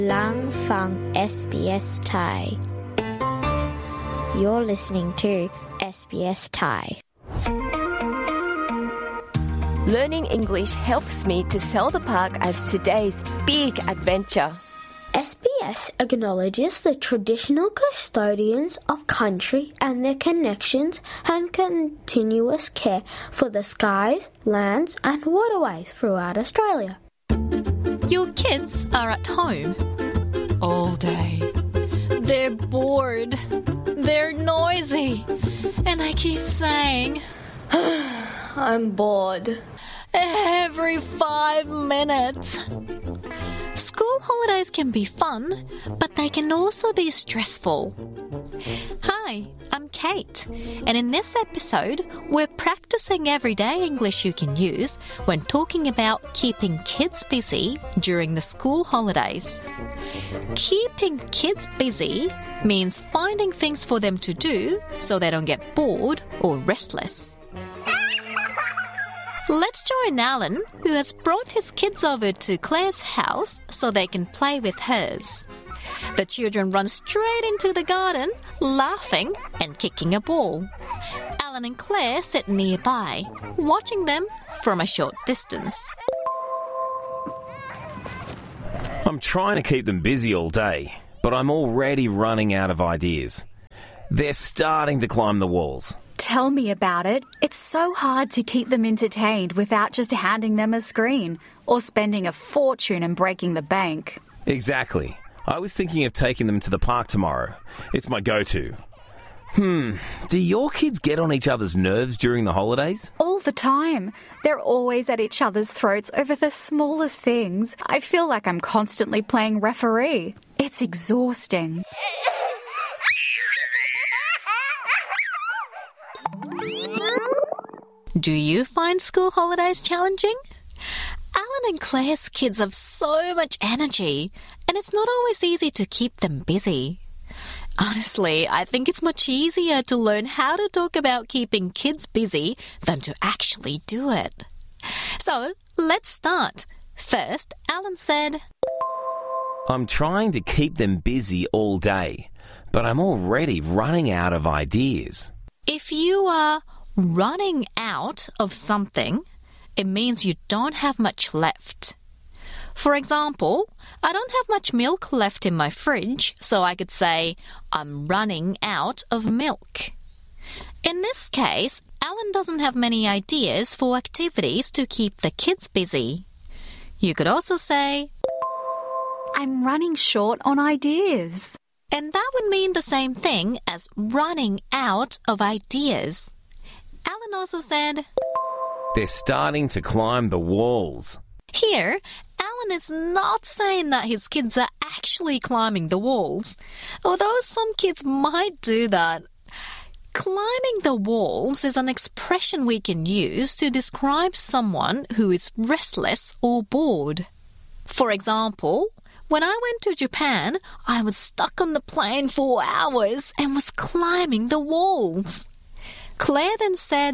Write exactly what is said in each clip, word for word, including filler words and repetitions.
ลังฟัง เอส บี เอส Thai You're listening to เอส บี เอส Thai Learning English helps me to sell the park as today's big adventure. S B S acknowledges the traditional custodians of country and their connections and continuous care for the skies, lands and waterways throughout Australia. Your kids are at home all day. They're bored. They're noisy. And I keep saying, I'm bored. Every five minutes. School holidays can be fun, but they can also be stressful. Hi, I'm Kate, and in this episode, we're practicing everyday English you can use when talking about keeping kids busy during the school holidays. Keeping kids busy means finding things for them to do so they don't get bored or restless. Let's join Alan, who has brought his kids over to Claire's house so they can play with hers. The children run straight into the garden, laughing and kicking a ball. Alan and Claire sit nearby, watching them from a short distance. I'm trying to keep them busy all day, but I'm already running out of ideas. They're starting to climb the walls. Tell me about it. It's so hard to keep them entertained without just handing them a screen or spending a fortune and breaking the bank. Exactly. I was thinking of taking them to the park tomorrow. It's my go-to. Hmm, do your kids get on each other's nerves during the holidays? All the time. They're always at each other's throats over the smallest things. I feel like I'm constantly playing referee. It's exhausting. Do you find school holidays challenging? Alan and Claire's kids have so much energy, and it's not always easy to keep them busy. Honestly, I think it's much easier to learn how to talk about keeping kids busy than to actually do it. So, let's start. First, Alan said, I'm trying to keep them busy all day, but I'm already running out of ideas. If you are running out of something, it means you don't have much left. For example, I don't have much milk left in my fridge, so I could say, I'm running out of milk. In this case, Alan doesn't have many ideas for activities to keep the kids busy. You could also say, I'm running short on ideas. And that would mean the same thing as running out of ideas. Alan also said, They're starting to climb the walls. Here, Alan is not saying that his kids are actually climbing the walls, although some kids might do that. Climbing the walls is an expression we can use to describe someone who is restless or bored. For example, when I went to Japan, I was stuck on the plane for hours and was climbing the walls. Claire then said,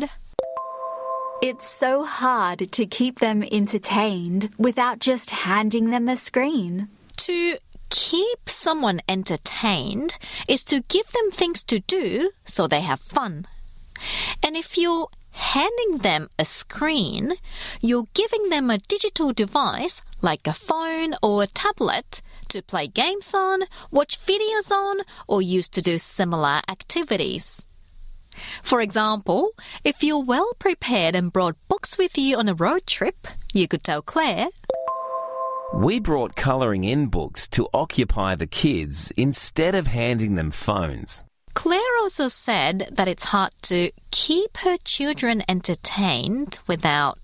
It's so hard to keep them entertained without just handing them a screen. To keep someone entertained is to give them things to do so they have fun. And if you're handing them a screen, you're giving them a digital device like a phone or a tablet to play games on, watch videos on, or use to do similar activities. For example, if you're well prepared and brought books with you on a road trip, you could tell Claire, We brought colouring in books to occupy the kids instead of handing them phones. Claire also said that it's hard to keep her children entertained without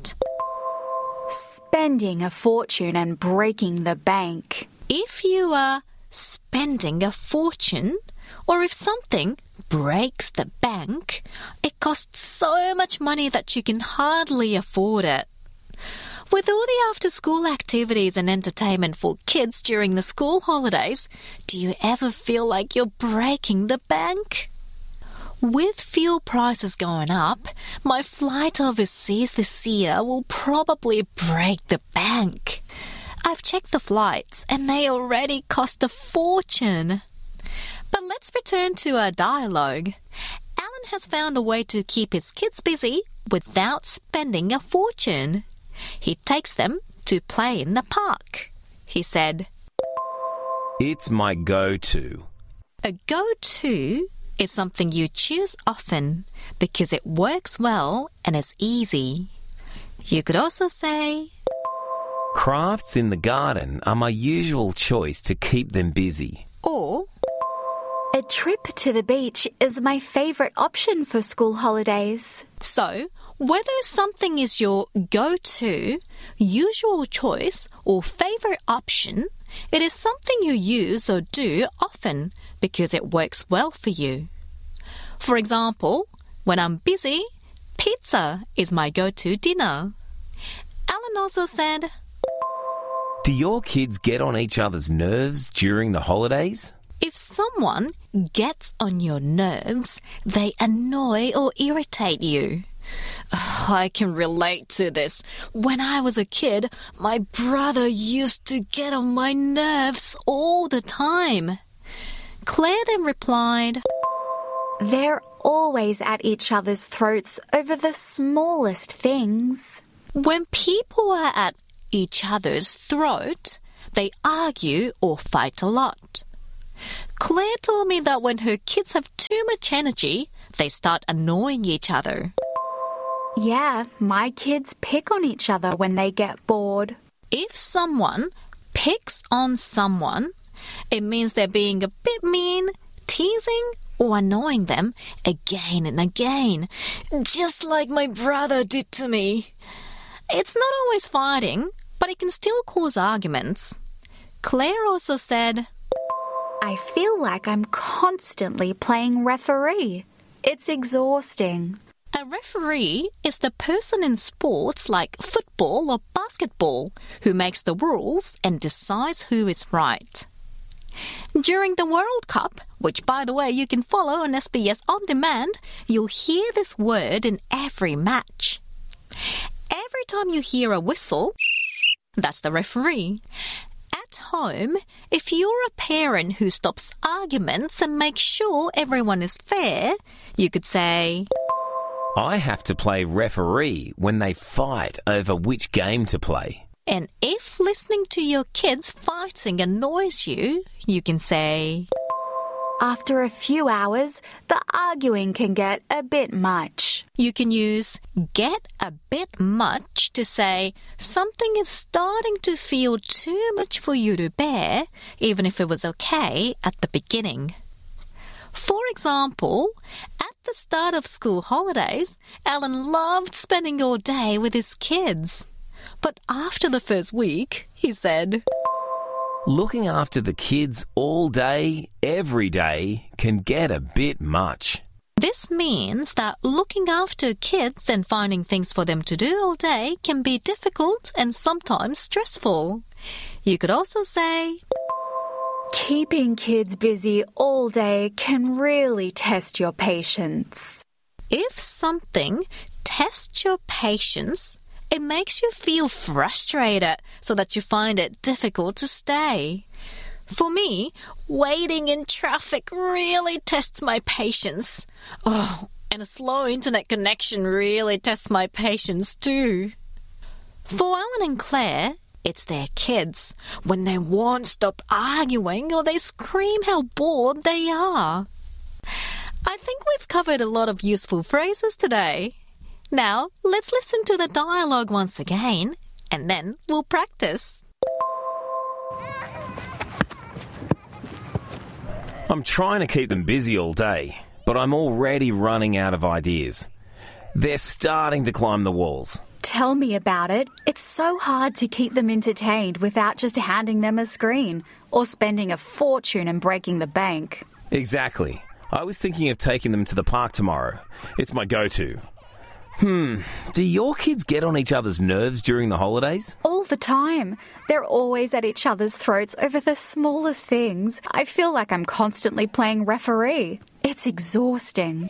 spending a fortune and breaking the bank. If you are spending a fortune, or if something breaks the bank, it costs so much money that you can hardly afford it. With all the after-school activities and entertainment for kids during the school holidays, do you ever feel like you're breaking the bank? With fuel prices going up, my flight overseas this year will probably break the bank. I've checked the flights and they already cost a fortune. But let's return to our dialogue. Alan has found a way to keep his kids busy without spending a fortune. He takes them to play in the park. He said, It's my go-to. A go-to is something you choose often because it works well and is easy. You could also say, Crafts in the garden are my usual choice to keep them busy. Or, A trip to the beach is my favourite option for school holidays. so whether something is your go-to, usual choice, or favourite option, it is something you use or do often because it works well for you. For example, when I'm busy, pizza is my go-to dinner. Alan also said, Do your kids get on each other's nerves during the holidays? If someone gets on your nerves, they annoy or irritate you. Ugh, I can relate to this. When I was a kid, my brother used to get on my nerves all the time. Claire then replied, They're always at each other's throats over the smallest things. When people are at each other's throat, they argue or fight a lot. Claire told me that when her kids have too much energy, they start annoying each other. Yeah, my kids pick on each other when they get bored. If someone picks on someone, it means they're being a bit mean, teasing, or annoying them again and again, just like my brother did to me. It's not always fighting, but it can still cause arguments. Claire also said, I feel like I'm constantly playing referee. It's exhausting. A referee is the person in sports like football or basketball who makes the rules and decides who is right. During the World Cup, which by the way you can follow on S B S On Demand, you'll hear this word in every match. Every time you hear a whistle, that's the referee. At home, if you're a parent who stops arguments and makes sure everyone is fair, you could say, I have to play referee when they fight over which game to play. and if listening to your kids fighting annoys you, you can say, After a few hours, the arguing can get a bit much. You can use get a bit much to say something is starting to feel too much for you to bear, even if it was okay at the beginning. For example, at the start of school holidays, Alan loved spending all day with his kids. But after the first week, he said, Looking after the kids all day, every day, can get a bit much. This means that looking after kids and finding things for them to do all day can be difficult and sometimes stressful. You could also say, Keeping kids busy all day can really test your patience. if something tests your patience, it makes you feel frustrated so that you find it difficult to stay. For me, waiting in traffic really tests my patience. Oh, and a slow internet connection really tests my patience too. For Alan and Claire, it's their kids when they won't stop arguing or they scream how bored they are. I think we've covered a lot of useful phrases today. Now, let's listen to the dialogue once again, and then we'll practice. I'm trying to keep them busy all day, but I'm already running out of ideas. They're starting to climb the walls. Tell me about it. It's so hard to keep them entertained without just handing them a screen or spending a fortune and breaking the bank. Exactly. I was thinking of taking them to the park tomorrow. It's my go-to. Hmm, do your kids get on each other's nerves during the holidays? All the time. They're always at each other's throats over the smallest things. I feel like I'm constantly playing referee. It's exhausting.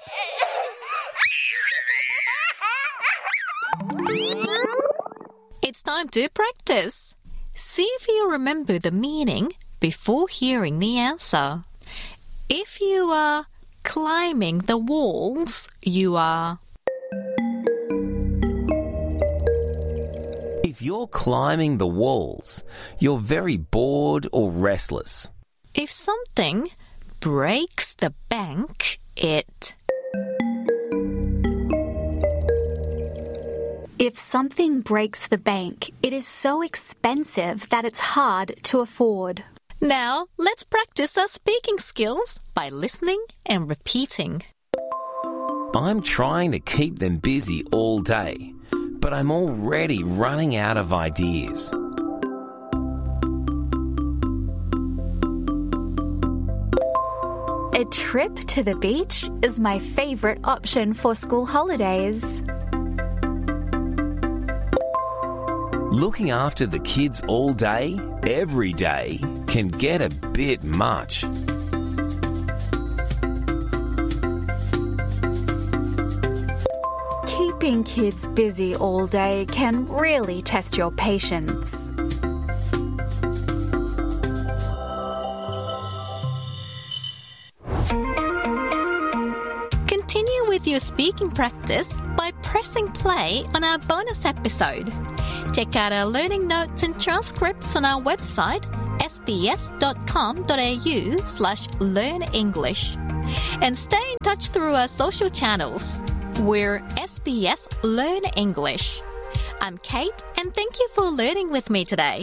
It's time to practice. See if you remember the meaning before hearing the answer. If you are climbing the walls, you are. If you're climbing the walls, you're very bored or restless. If something breaks the bank, it. If something breaks the bank, it is so expensive that it's hard to afford. Now, let's practice our speaking skills by listening and repeating. I'm trying to keep them busy all day, but I'm already running out of ideas. A trip to the beach is my favorite option for school holidays. Looking after the kids all day, every day, can get a bit much. Keeping kids busy all day can really test your patience. Continue with your speaking practice by pressing play on our bonus episode. Check out our learning notes and transcripts on our website sbs.com.au slash learn English. And stay in touch through our social channels. We're S B S Learn English. I'm Kate, and thank you for learning with me today.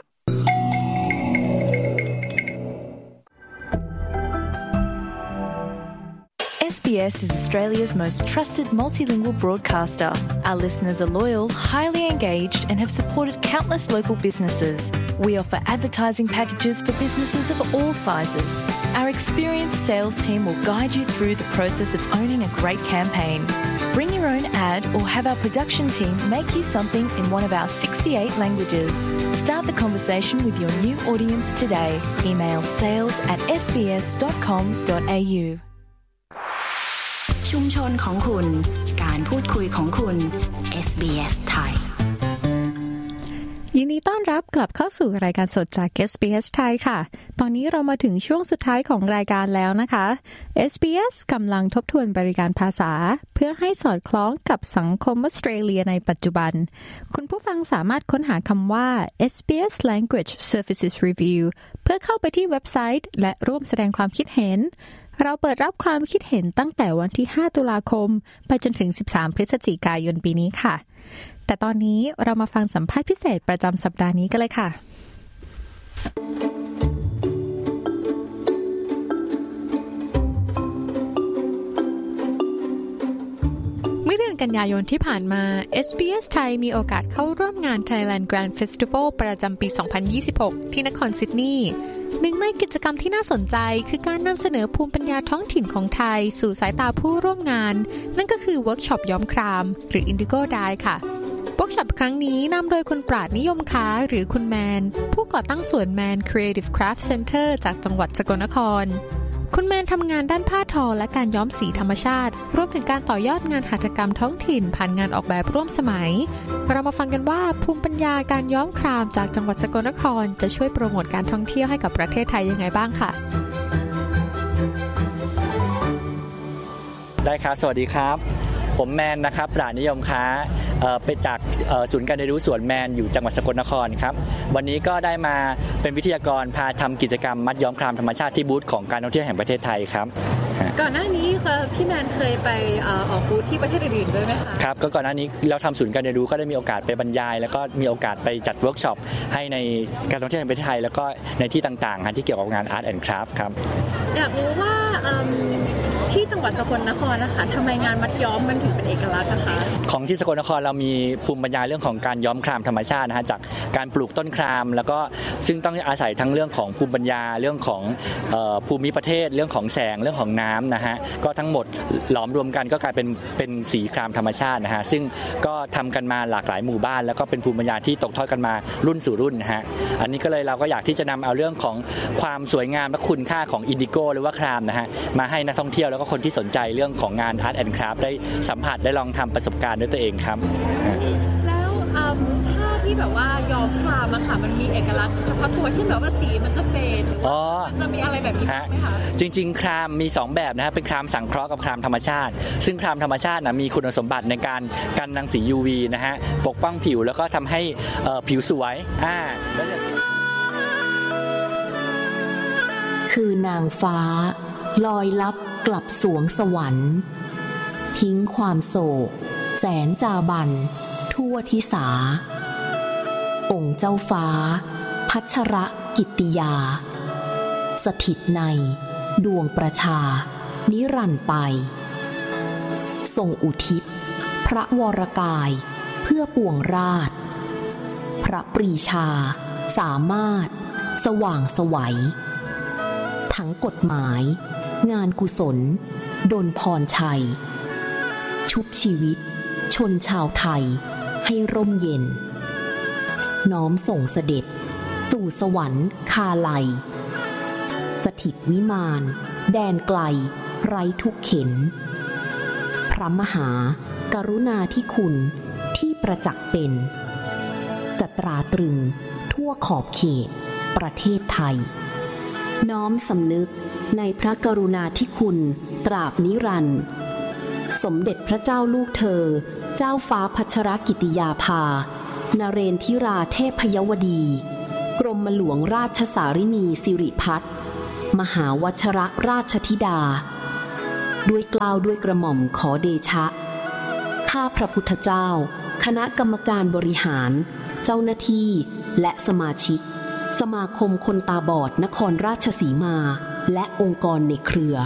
S B S is Australia's most trusted multilingual broadcaster. Our listeners are loyal, highly engaged, and have supported countless local businesses. We offer advertising packages for businesses of all sizes. Our experienced sales team will guide you through the process of owning a great campaign. Bring your own ad or have our production team make you something in one of our sixty-eight languages. Start the conversation with your new audience today. Email sales at s b s dot com dot a u. ชุมชนของคุณการพูดคุยของคุณ เอส บี เอส ไทยยินดีต้อนรับกลับเข้าสู่รายการสดจาก เอส บี เอส ไทยค่ะตอนนี้เรามาถึงช่วงสุดท้ายของรายการแล้วนะคะ เอส บี เอส กำลังทบทวนบริการภาษาเพื่อให้สอดคล้องกับสังคมออสเตรเลียในปัจจุบันคุณผู้ฟังสามารถค้นหาคำว่า เอส บี เอส Language Services Review เพื่อเข้าไปที่เว็บไซต์และร่วมแสดงความคิดเห็นเราเปิดรับความคิดเห็นตั้งแต่วันที่ห้าตุลาคมไปจนถึงสิบสามพฤศจิกายนปีนี้ค่ะแต่ตอนนี้เรามาฟังสัมภาษณ์พิเศษประจำสัปดาห์นี้กันเลยค่ะเมื่อเดือนกันยายนที่ผ่านมา เอส บี เอส ไทยมีโอกาสเข้าร่วมงาน Thailand Grand Festival ประจำปี สองพันยี่สิบหก ที่นครซิดนีย์หนึ่งในกิจกรรมที่น่าสนใจคือการนำเสนอภูมิปัญญาท้องถิ่นของไทยสู่สายตาผู้ร่วมงานนั่นก็คือเวิร์กช็อปย้อมครามหรือ Indigo Dye ค่ะเวิร์กช็อปครั้งนี้นำโดยคุณปราดนิยมค้าหรือคุณแมนผู้ก่อตั้งสวนแมน Creative Craft Center จากจังหวัดสกลนครคุณแมนทำงานด้านผ้าทอและการย้อมสีธรรมชาติรวมถึงการต่อยอดงานหัตถกรรมท้องถิ่นผ่านงานออกแบบร่วมสมัยเรามาฟังกันว่าภูมิปัญญาการย้อมครามจากจังหวัดสกลนครจะช่วยโปรโมทการท่องเที่ยวให้กับประเทศไทยยังไงบ้างค่ะได้ครับสวัสดีครับผมแมนนะครับปราดนิยมค้าเอ่อเป็นจากเอ่อศูนย์การเรียนรู้สวนแมนอยู่จังหวัดสกลนครครับวันนี้ก็ได้มาเป็นวิทยากรพาทำกิจกรรมมัดย้อมครามธรรมชาติที่บูธของการท่องเที่ยวแห่งประเทศไทยครับก่อนหน้านี้พี่แมนเคยไปออกบูธที่ประเทศอื่นๆด้วยไหมคะครับก็ก่อนหน้านี้เราทำศูนย์การเรียนรู้ก็ได้มีโอกาสไปบรรยายแล้วก็มีโอกาสไปจัดเวิร์กช็อปให้ในการท่องเที่ยวแห่งประเทศไทยแล้วก็ในที่ต่างๆที่เกี่ยวกับงาน Art and Craft ครับอยากรู้ว่าที่จังหวัดสกลนครนะคะทำไมงานมัดย้อมมันถึงเป็นเอกลักษณ์นะคะของที่สกลนครเรามีภูมิปัญญาเรื่องของการย้อมครามธรรมชาตินะฮะจากการปลูกต้นครามแล้วก็ซึ่งต้องอาศัยทั้งเรื่องของภูมิปัญญาเรื่องของเอ่อภูมิประเทศเรื่องของแสงเรื่องของน้ำนะฮะก็ทั้งหมดหลอมรวมกันก็กลายเป็นเป็นสีครามธรรมชาตินะฮะซึ่งก็ทำกันมาหลากหลายหมู่บ้านแล้วก็เป็นภูมิปัญญาที่ตกทอดกันมารุ่นสู่รุ่นนะฮะอันนี้ก็เลยเราก็อยากที่จะนำเอาเรื่องของความสวยงามและคุณค่าของอินดิโก้หรือว่าครามนะฮะมาให้นักท่องเที่ยวแล้วก็คนที่สนใจเรื่องของงาน Art and Craft ได้สัมผัสได้ลองทำประสบการณ์ด้วยตัวเองครับแล้วภาพที่แบบว่าย้อมครามอะค่ะมันมีเอกลักษณ์เฉพาะตัวเช่นแบบว่าสีมันจะเฟดหรือว่ามันจะมีอะไรแบบนี้ไหมคะจริงๆครามมีสองแบบนะครับเป็นครามสังเคราะห์กับครามธรรมชาติซึ่งครามธรรมชาตินะมีคุณสมบัติในการกันรังสี ยู วี นะฮะปกป้องผิวแล้วก็ทำให้ผิวสวยอ่าคือนางฟ้าลอยลับกลับสวงสวรรค์ทิ้งความโศกแสนจาบันทั่วทิสาองค์เจ้าฟ้าพัชรกิตติยาสถิตในดวงประชานิรันดร์ไปทรงอุทิศพระวรกายเพื่อปวงราชพระปรีชาสามารถสว่างไสวทั้งกฎหมายงานกุศลดลพรชัยชุบชีวิตชนชาวไทยให้ร่มเย็นน้อมส่งเสด็จสู่สวรรค์คาลัยสถิตวิมานแดนไกลไร้ทุกเข็ญพระมหากรุณาธิคุณที่ประจักษ์เป็นจะตราตรึงทั่วขอบเขตประเทศไทยน้อมสำนึกในพระกรุณาธิคุณตราบนิรันดร์สมเด็จพระเจ้าลูกเธอเจ้าฟ้าพัชรกิติยาภานเรนทิราเทพยวดีกรมหลวงราชสารินีสิริพัฒน์มหาวชรราชธิดาด้วยเกล้าด้วยกระหม่อมขอเดชะข้าพระพุทธเจ้าคณะกรรมการบริหารเจ้าหน้าที่และสมาชิกสมาคมคนตาบอดนครราชสีมาและองค์กรในเครือ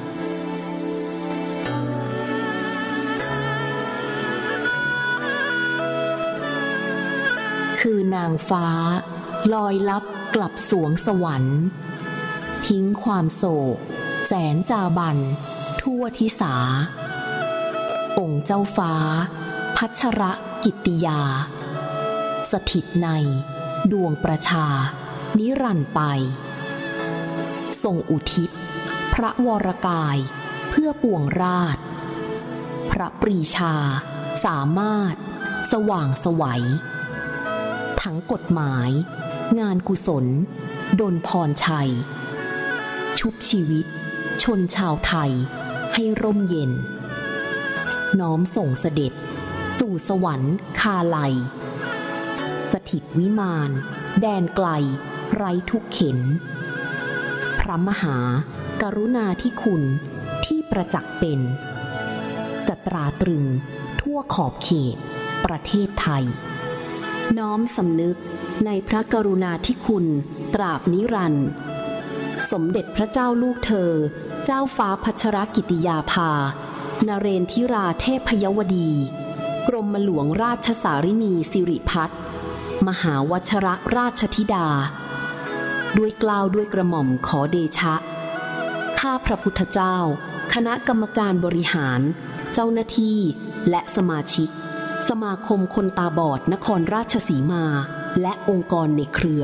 คือนางฟ้าลอยลับกลับสวงสวรรค์ทิ้งความโศกแสนจาบันทั่วทิสาองค์เจ้าฟ้าพัชรกิตติยาสถิตในดวงประชานิรันดร์ไปทรงอุทิศพระวรกายเพื่อปวงราชพระปรีชาสามารถสว่างไสวทั้งกฎหมายงานกุศลดลพรชัยชุบชีวิตชนชาวไทยให้ร่มเย็นน้อมส่งเสด็จสู่สวรรค์คาลัยสถิตวิมานแดนไกลไร้ทุกเข็ญพระมหากรุณาธิคุณที่ประจักษ์เป็นจะตราตรึงทั่วขอบเขตประเทศไทยน้อมสำนึกในพระกรุณาธิคุณตราบนิรันดร์สมเด็จพระเจ้าลูกเธอเจ้าฟ้าพัชรกิติยาภานเรนทิราเทพยวดีกรมหลวงราชสารินีสิริพัฒน์มหาวชรราชธิดาด้วยเกล้าด้วยกระหม่อมขอเดชะข้าพระพุทธเจ้าคณะกรรมการบริหารเจ้าหน้าที่และสมาชิกสมาคมคนตาบอดนครราชสีมาและองค์กรในเครือ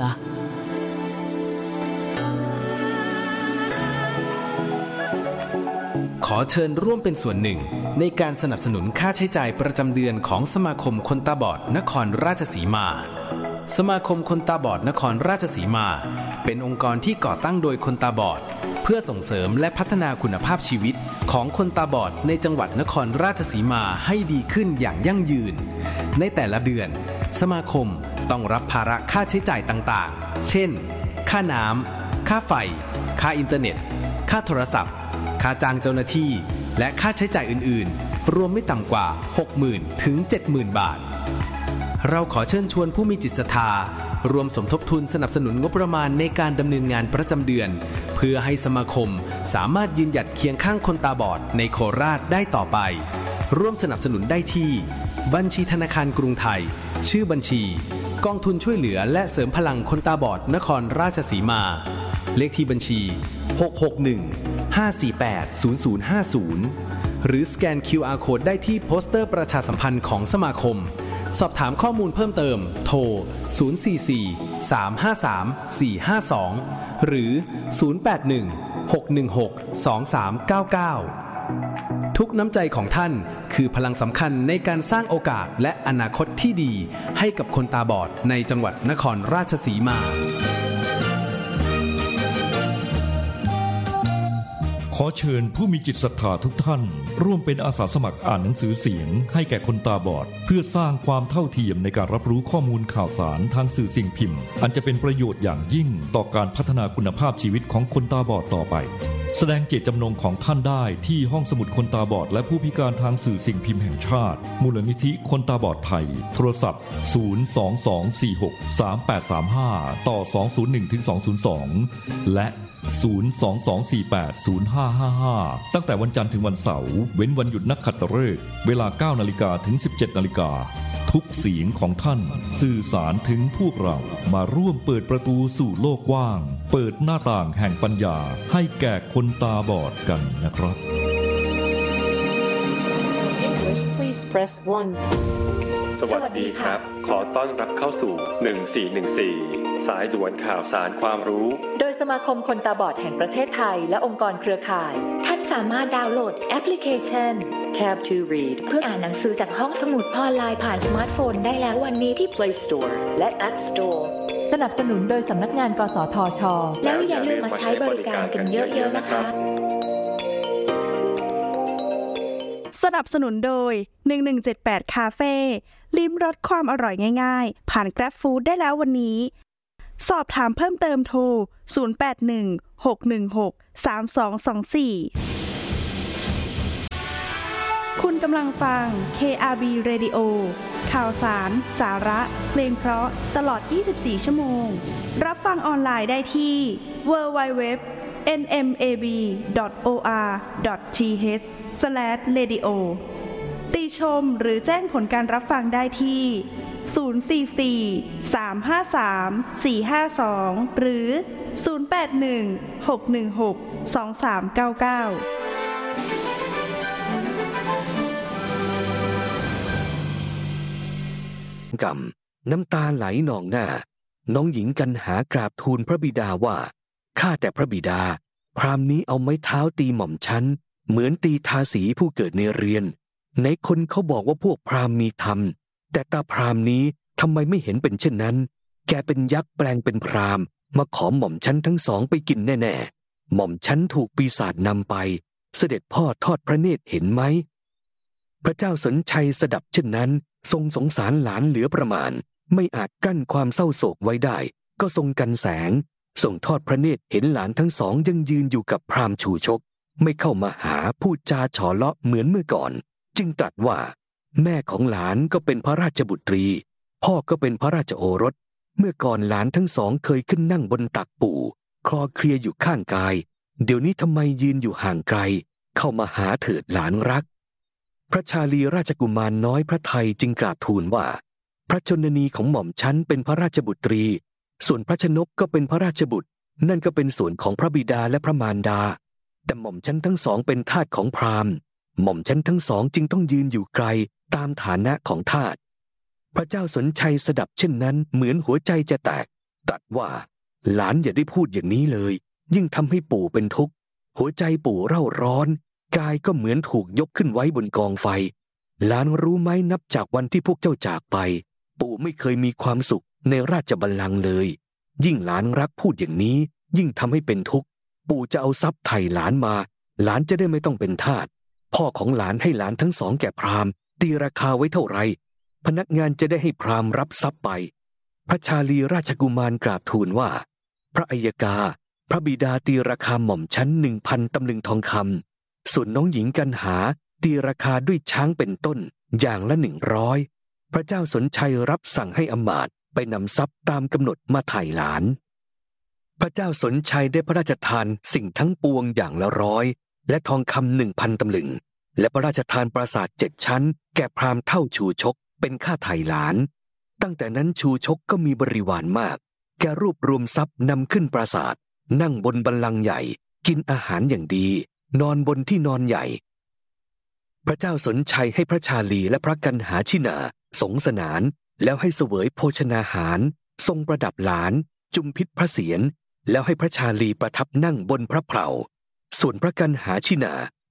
ขอเชิญร่วมเป็นส่วนหนึ่งในการสนับสนุนค่าใช้จ่ายประจำเดือนของสมาคมคนตาบอดนครราชสีมาสมาคมคนตาบอดนครราชสีมาเป็นองค์กรที่ก่อตั้งโดยคนตาบอดเพื่อส่งเสริมและพัฒนาคุณภาพชีวิตของคนตาบอดในจังหวัดนครราชสีมาให้ดีขึ้นอย่างยั่งยืนในแต่ละเดือนสมาคมต้องรับภาระค่าใช้จ่ายต่างๆเช่นค่าน้ำค่าไฟค่าอินเทอร์เน็ตค่าโทรศัพท์ค่าจ้างเจ้าหน้าที่และค่าใช้จ่ายอื่นๆรวมไม่ต่ำกว่า หกหมื่น ถึง เจ็ดหมื่น บาทเราขอเชิญชวนผู้มีจิตศรัทธารวมสมทบทุนสนับสนุนงบประมาณในการดำเนินงานประจำเดือนเพื่อให้สมาคมสามารถยืนหยัดเคียงข้างคนตาบอดในโคราชได้ต่อไปร่วมสนับสนุนได้ที่บัญชีธนาคารกรุงไทยชื่อบัญชีกองทุนช่วยเหลือและเสริมพลังคนตาบอดนครราชสีมาเลขที่บัญชีหก หก หนึ่ง ห้า สี่ แปด ศูนย์ ศูนย์ ห้า ศูนย์หรือสแกน คิว อาร์ Code ได้ที่โปสเตอร์ประชาสัมพันธ์ของสมาคมสอบถามข้อมูลเพิ่มเติมโทรศูนย์ สี่ สี่ สาม ห้า สาม สี่ ห้า สองหรือศูนย์ แปด หนึ่ง หก หนึ่ง หก สอง สาม เก้า เก้าทุกน้ำใจของท่านคือพลังสำคัญในการสร้างโอกาสและอนาคตที่ดีให้กับคนตาบอดในจังหวัดนครราชสีมาขอเชิญผู้มีจิตศรัทธาทุกท่านร่วมเป็นอาสาสมัครอ่านหนังสือเสียงให้แก่คนตาบอดเพื่อสร้างความเท่าเทียมในการรับรู้ข้อมูลข่าวสารทางสื่อสิ่งพิมพ์อันจะเป็นประโยชน์อย่างยิ่งต่อการพัฒนาคุณภาพชีวิตของคนตาบอดต่อไปแสดงเจตจำนงของท่านได้ที่ห้องสมุดคนตาบอดและผู้พิการทางสื่อสิ่งพิมพ์แห่งชาติมูลนิธิคนตาบอดไทยโทรศัพท์ศูนย์ สอง สอง สี่ หก สาม แปด สาม ห้าต่อสองศูนย์หนึ่งถึงสองศูนย์สองและศูนย์ สอง สอง สี่ แปด ศูนย์ ห้า ห้า ห้าตั้งแต่วันจันทร์ถึงวันเสาร์เว้นวันหยุดนักขัตฤกษ์เวลา เก้านาฬิกา ถึง สิบเจ็ดนาฬิกาทุกเสียงของท่านสื่อสารถึงพวกเรามาร่วมเปิดประตูสู่โลกกว้างเปิดหน้าต่างแห่งปัญญาให้แก่คนตาบอดกันนะครับ English please press one สวัสดีครับขอต้อนรับเข้าสู่หนึ่งสี่หนึ่งสี่สายด่วนข่าวสารความรู้โดยสมาคมคนตาบอดแห่งประเทศไทยและองค์กรเครือข่ายท่านสามารถดาวน์โหลดแอปพลิเคชัน Tab to Read เพื่ออ่านหนังสือจากห้องสมุดออนไลน์ผ่านสมาร์ทโฟนได้แล้ววันนี้ที่ Play Store และ App Store สนับสนุนโดยสำนักงานกสทช. แล้วอย่าลืมมาใช้บริการกันเยอะๆนะคะสนับสนุนโดยหนึ่งหนึ่งเจ็ดแปดคาเฟ่ลิ้มรสความอร่อยง่ายๆผ่าน Grab Food ได้แล้ววันนี้สอบถามเพิ่มเติมโทรศูนย์ แปด หนึ่ง หก หนึ่ง หก สาม สอง สอง สี่คุณกำลังฟัง เค อาร์ บี Radio ข่าวสารสาระเพลงเพราะตลอดยี่สิบสี่ชั่วโมงรับฟังออนไลน์ได้ที่ ดับเบิลยู ดับเบิลยู ดับเบิลยู ดอท เอ็น เอ็ม เอ บี ดอท โอ อาร์ ดอท ที เอช สแลช เรดิโอ ติชมหรือแจ้งผลการรับฟังได้ที่ศูนย์ สี่ สี่ สาม ห้า สาม สี่ ห้า สองหรือศูนย์ แปด หนึ่ง หก หนึ่ง หก สอง สาม เก้า เก้ากำน้ำตาไหลนองหน้าน้องหญิงกันหากราบทูลพระบิดาว่าข้าแต่พระบิดาพราหมณ์นี้เอาไม้เท้าตีหม่อมฉันเหมือนตีทาสีผู้เกิดในเรือนในคนเขาบอกว่าพวกพราหมณ์มีธรรมแต่ตาพราหมณ์นี้ทำไมไม่เห็นเป็นเช่นนั้นแกเป็นยักษ์แปลงเป็นพราหมณ์มาขอหม่อมฉันทั้งสองไปกินแน่ๆหม่อมฉันถูกปีศาจนำไปเสด็จพ่อทอดพระเนตรเห็นไหมพระเจ้าสนชัยสดับเช่นนั้นทรงสงสารหลานเหลือประมาณไม่อาจกั้นความเศร้าโศกไว้ได้ก็ทรงกันแสงทรงทอดพระเนตรเห็นหลานทั้งสองยังยืนอยู่กับพราหมณ์ชูชกไม่เข้ามาหาพูดจาฉอเลาะเหมือนเมื่อก่อนจึงตรัสว่าแม่ของหลานก็เป็นพระราชบุตรีพ่อก็เป็นพระราชโอรสเมื่อก่อนหลานทั้งสองเคยขึ้นนั่งบนตักปู่คลอเคลียอยู่ข้างกายเดี๋ยวนี้ทำไมยืนอยู่ห่างไกลเข้ามาหาเถิดหลานรักพระชาลีราชกุมารน้อยพระไทยจึงกราบทูลว่าพระชนนีของหม่อมฉันเป็นพระราชบุตรีส่วนพระชนกก็เป็นพระราชบุตรนั่นก็เป็นส่วนของพระบิดาและพระมารดาแต่หม่อมฉันทั้งสองเป็นทาสของพราหมณ์หม่อมฉันทั้งสองจึงต้องยืนอยู่ไกลตามฐานะของทาสพระเจ้าสนชัยสดับเช่นนั้นเหมือนหัวใจจะแตกตรัสว่าหลานอย่าได้พูดอย่างนี้เลยยิ่งทำให้ปู่เป็นทุกข์หัวใจปู่เร่าร้อนกายก็เหมือนถูกยกขึ้นไว้บนกองไฟหลานรู้ไหมนับจากวันที่พวกเจ้าจากไปปู่ไม่เคยมีความสุขในราชบัลลังก์เลยยิ่งหลานรักพูดอย่างนี้ยิ่งทำให้เป็นทุกข์ปู่จะเอาทรัพย์ไถ่หลานมาหลานจะได้ไม่ต้องเป็นทาสพ่อของหลานให้หลานทั้งสองแก่พราหมณ์ตีราคาไว้เท่าไรพนักงานจะได้ให้พราหมณ์รับทรัพย์ไปพระชาลีราชกุมารกราบทูลว่าพระอัยกาพระบิดาตีราคาหม่อมชั้นหนึ่งพันตำลึงทองคำส่วนน้องหญิงกันหาตีราคาด้วยช้างเป็นต้นอย่างละหนึ่งร้อยพระเจ้าสนชัยรับสั่งให้อมาตย์ไปนำทรัพย์ตามกำหนดมาไถ่หลานพระเจ้าสนชัยได้พระราชทานสิ่งทั้งปวงอย่างละร้อยและทองคำหนึ่งพันตำลึงและพระราชทานปราสาทเจ็ดชั้นแก่พราหมณ์เท่าชูชกเป็นค่าไถ่หลานตั้งแต่นั้นชูชกก็มีบริวารมากแกรวบรวมทรัพย์นำขึ้นปราสาทนั่งบนบัลลังก์ใหญ่กินอาหารอย่างดีนอนบนที่นอนใหญ่พระเจ้าสนชัยให้พระชาลีและพระกันหาชินาสงสนานแล้วให้เสวยโภชนาหารทรงประดับหลานจุมพิษพระเศียรแล้วให้พระชาลีประทับนั่งบนพระเพลาส่วนพระกันหาชินา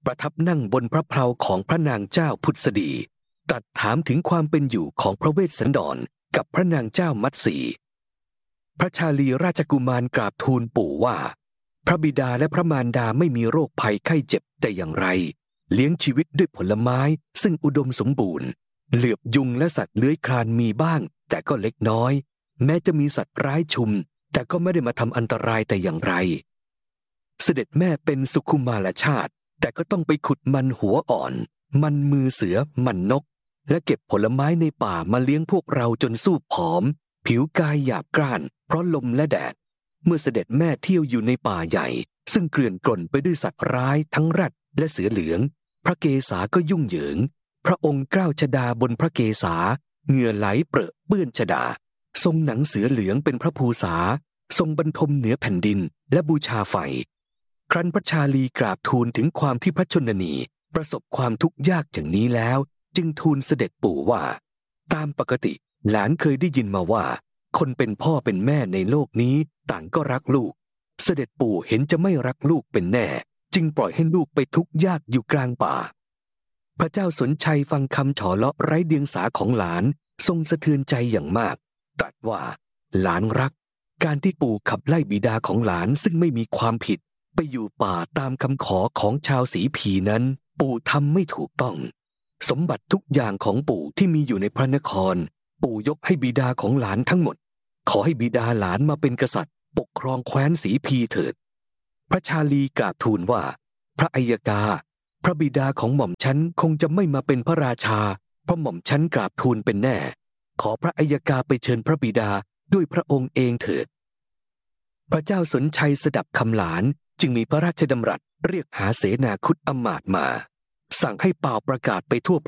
ประทับนั่งบนพระเพลาของพระนางเจ้าพุทธสดีตรัสถามถึงความเป็นอยู่ของพระเวสสันดรกับพระนางเจ้ามัตสีพระชาลีราชกุมารกราบทูลปู่ว่าพระบิดาและพระมารดาไม่มีโรคภัยไข้เจ็บแต่อย่างไรเลี้ยงชีวิตด้วยผลไม้ซึ่งอุดมสมบูรณ์เหลือบยุงและสัตว์เลื้อยคลานมีบ้างแต่ก็เล็กน้อยแม้จะมีสัตว์ร้ายชุมแต่ก็ไม่ได้มาทำอันตรายแต่อย่างไรเสด็จแม่เป็นสุขุมารชาติแต่ก็ต้องไปขุดมันหัวอ่อนมันมือเสือมันนกและเก็บผลไม้ในป่ามาเลี้ยงพวกเราจนสู้ผอมผิวกายหยาบกร้านเพราะลมและแดดเมื่อเสด็จแม่เที่ยวอยู่ในป่าใหญ่ซึ่งเกลื่อนกล่นไปด้วยสัตว์ร้ายทั้งแรดและเสือเหลืองพระเกศาก็ยุ่งเหยิงพระองค์กล้าวชฎาบนพระเกศาเหงื่อไหลเปรอะเปื้อนชฎาทรงหนังเสือเหลืองเป็นพระภูษาทรงบรรทมเหนือแผ่นดินและบูชาไฟครั้นพระชาลีกราบทูลถึงความที่พระชนนีประสบความทุกข์ยากอย่างนี้แล้วจึงทูลเสด็จปู่ว่าตามปกติหลานเคยได้ยินมาว่าคนเป็นพ่อเป็นแม่ในโลกนี้ต่างก็รักลูกเสด็จปู่เห็นจะไม่รักลูกเป็นแน่จึงปล่อยให้ลูกไปทุกข์ยากอยู่กลางป่าพระเจ้าสนชัยฟังคำฉอเลาะไร้เดียงสาของหลานทรงสะเทือนใจอย่างมากตรัสว่าหลานรักการที่ปู่ขับไล่บิดาของหลานซึ่งไม่มีความผิดไปอยู่ป่าตามคำขอของชาวสีพีนั้นปู่ทำไม่ถูกต้องสมบัติทุกอย่างของปู่ที่มีอยู่ในพระนครปู่ยกให้บิดาของหลานทั้งหมดขอให้บิดาหลานมาเป็นกษัตริย์ปกครองแคว้นสีพีเถิดพระชาลีกราบทูลว่าพระอัยกาพระบิดาของหม่อมฉันคงจะไม่มาเป็นพระราชาเพราะหม่อมฉันกราบทูลเป็นแน่ขอพระอัยกาไปเชิญพระบิดาด้วยพระองค์เองเถิดพระเจ้าสนชัยสดับคำหลานจึงมีพระราชดำรัสเรียกหาเสนาคุตอำมาตย์มาสั่งให้เป่าประกาศไปทั่ว